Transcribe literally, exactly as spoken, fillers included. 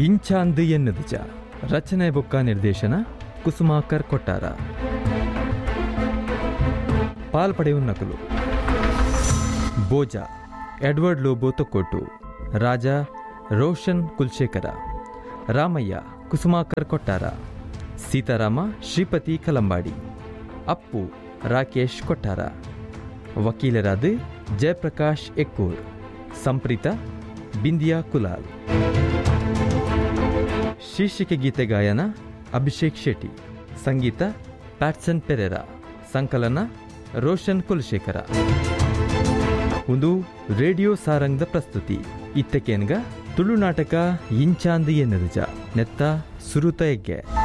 ಇಂಚಾಂದ್ ಎನ್ನದುಜ ರಚನೆ ಬೊಕ್ಕ ನಿರ್ದೇಶನ ಕುಸುಮಾಕರ್ ಕೊಟ್ಟಾರ. ಪಾಲ್ಪಡೆಯುನ್ನಕಲು ಬೋಜಾ ಎಡ್ವರ್ಡ್ ಲೋಬೋ ತೊಕ್ಕೊಟ್ಟು, ರಾಜ ರೋಷನ್ ಕುಲ್ಶೇಖರ, ರಾಮಯ್ಯ ಕುಸುಮಾಕರ್ ಕೊಟ್ಟಾರ, ಸೀತಾರಾಮ ಶ್ರೀಪತಿ ಕಲಂಬಾಡಿ, ಅಪ್ಪು ರಾಕೇಶ್ ಕೊಟ್ಟಾರ. ವಕೀಲರಾದ ಜಯಪ್ರಕಾಶ್ ಎಕ್ಕೂರ್, ಸಂಪ್ರೀತ ಬಿಂದಿಯಾ ಕುಲಾಲ್. ಶೀರ್ಷಿಕೆ ಗೀತೆ ಗಾಯನ ಅಭಿಷೇಕ್ ಶೆಟ್ಟಿ, ಸಂಗೀತ ಪ್ಯಾಟ್ಸನ್ ಪೆರೇರಾ, ಸಂಕಲನ ರೋಷನ್ ಕುಲಶೇಖರ. ಒಂದು ರೇಡಿಯೋ ಸಾರಂಗದ ಪ್ರಸ್ತುತಿ. ಇತ್ತಕೇನ್ಗ ತುಳು ನಾಟಕ ಇಂಚಾಂದ್ ಎನ್ನದುಜ ನೆತ್ತ ಸುರುತ ಎಗ್ಗೆ.